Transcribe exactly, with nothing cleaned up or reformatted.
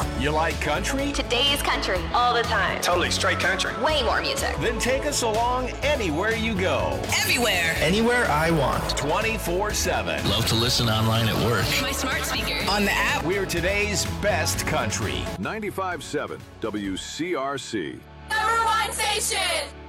You like country? Today's country, all the time. Totally straight country. Way more music. Then take us along anywhere you go. Everywhere. Anywhere I want. twenty-four seven. Love to listen online at work. My smart speaker. On the app. We're today's best country. ninety-five point seven W C R C. Number one station.